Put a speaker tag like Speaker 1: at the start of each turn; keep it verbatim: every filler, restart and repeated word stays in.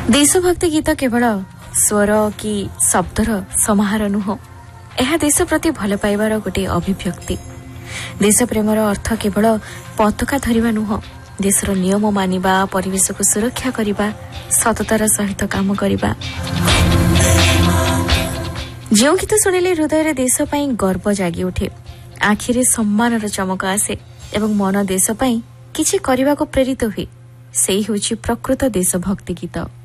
Speaker 1: देशभक्ति गीत केवल स्वर कि शब्दर समाहार नुह, यह देश प्रति भल पाइबार गोटे अभिव्यक्ति। देश प्रेमर अर्थ केवल पताका धरिबा नुह, देशर नियम मानिबा, परिवेश को सुरक्षा करिबा, सततार सहित काम करिबा। जो गीत शुणिले हृदय देश पई गर्व जागी उठे, आखिरे सम्मानर चमक आसे एवं मन देश पई किछि करिबा को प्रेरित हुए, सेही होछि प्रकृत देशभक्ति गीत।